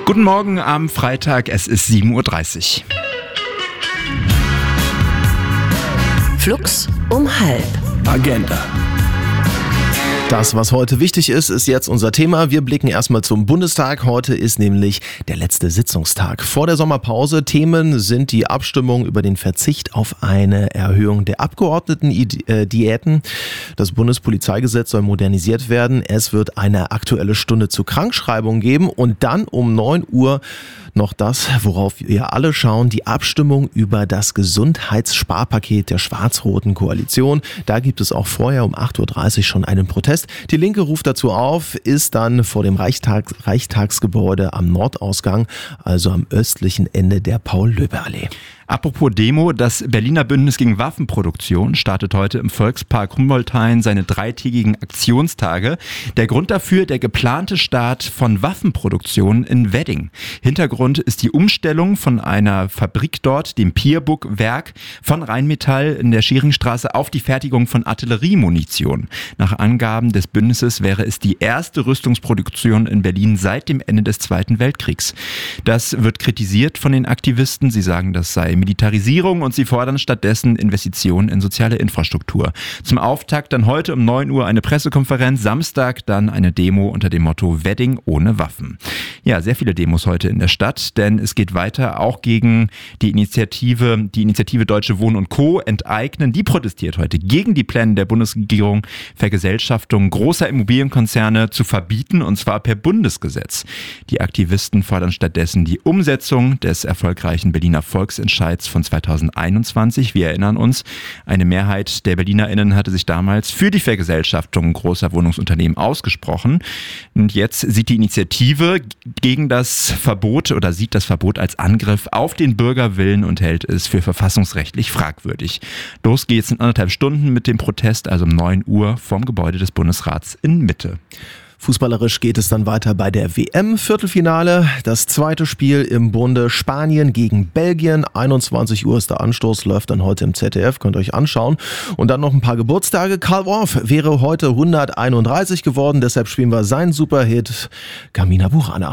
Guten Morgen am Freitag, es ist 7.30 Uhr. Flux um 12:30. Agenda. Das, was heute wichtig ist, ist jetzt unser Thema. Wir blicken erstmal zum Bundestag. Heute ist nämlich der letzte Sitzungstag vor der Sommerpause. Themen sind die Abstimmung über den Verzicht auf eine Erhöhung der Abgeordnetendiäten. Das Bundespolizeigesetz soll modernisiert werden. Es wird eine aktuelle Stunde zur Krankschreibung geben und dann um 9 Uhr noch das, worauf wir alle schauen, die Abstimmung über das Gesundheitssparpaket der schwarz-roten Koalition. Da gibt es auch vorher um 8.30 Uhr schon einen Protest. Die Linke ruft dazu auf, ist dann vor dem Reichstagsgebäude am Nordausgang, also am östlichen Ende der Paul-Löbe-Allee. Apropos Demo, das Berliner Bündnis gegen Waffenproduktion startet heute im Volkspark Humboldthain seine 3-tägigen Aktionstage. Der Grund dafür, der geplante Start von Waffenproduktion in Wedding. Hintergrund ist die Umstellung von einer Fabrik dort, dem Pierburg-Werk von Rheinmetall in der Schieringstraße, auf die Fertigung von Artilleriemunition. Nach Angaben des Bündnisses wäre es die erste Rüstungsproduktion in Berlin seit dem Ende des Zweiten Weltkriegs. Das wird kritisiert von den Aktivisten. Sie sagen, das sei Militarisierung und sie fordern stattdessen Investitionen in soziale Infrastruktur. Zum Auftakt dann heute um 9 Uhr eine Pressekonferenz, Samstag dann eine Demo unter dem Motto Wedding ohne Waffen. Ja, sehr viele Demos heute in der Stadt, denn es geht weiter auch gegen die Initiative Deutsche Wohnen und Co. enteignen. Die protestiert heute gegen die Pläne der Bundesregierung, Vergesellschaftung großer Immobilienkonzerne zu verbieten, und zwar per Bundesgesetz. Die Aktivisten fordern stattdessen die Umsetzung des erfolgreichen Berliner Volksentscheids von 2021. Wir erinnern uns, eine Mehrheit der BerlinerInnen hatte sich damals für die Vergesellschaftung großer Wohnungsunternehmen ausgesprochen. Und jetzt sieht die Initiative gegen das Verbot oder sieht das Verbot als Angriff auf den Bürgerwillen und hält es für verfassungsrechtlich fragwürdig. Los geht's in 1,5 Stunden mit dem Protest, also um 9 Uhr vom Gebäude des Bundesrats in Mitte. Fußballerisch geht es dann weiter bei der WM-Viertelfinale. Das zweite Spiel im Bunde Spanien gegen Belgien. 21 Uhr ist der Anstoß, läuft dann heute im ZDF, könnt ihr euch anschauen. Und dann noch ein paar Geburtstage. Karl Orff wäre heute 131 geworden, deshalb spielen wir seinen Superhit Carmina Burana.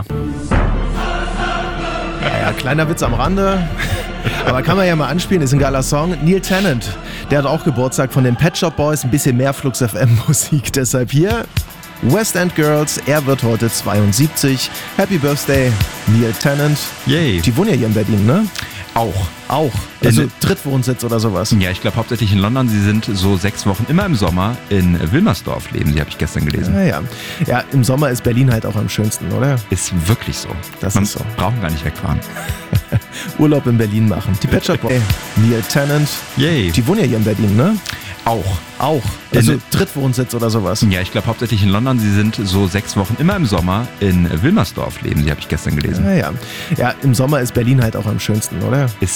Ja, kleiner Witz am Rande. Aber kann man ja mal anspielen, ist ein geiler Song. Neil Tennant, der hat auch Geburtstag, von den Pet Shop Boys, ein bisschen mehr Flux FM Musik. Deshalb hier West End Girls, er wird heute 72. Happy Birthday, Neil Tennant. Yay. Die wohnen ja hier in Berlin, ne? Auch. Also Drittwohnsitz oder sowas. Ja, ich glaube hauptsächlich in London. Sie sind so 6 Wochen immer im Sommer in Wilmersdorf leben. Sie habe ich gestern gelesen. Ja, im Sommer ist Berlin halt auch am schönsten, oder? Ist wirklich so. Das ist so. Brauchen gar nicht wegfahren. Urlaub in Berlin machen. Die Pet Shop Boys. Neil Tennant. Yay. Die wohnen ja hier in Berlin, ne? Auch. Also Drittwohnsitz oder sowas. Ja, ich glaube hauptsächlich in London. Sie sind so 6 Wochen immer im Sommer in Wilmersdorf leben. Sie habe ich gestern gelesen. Ja, im Sommer ist Berlin halt auch am schönsten, oder? Ist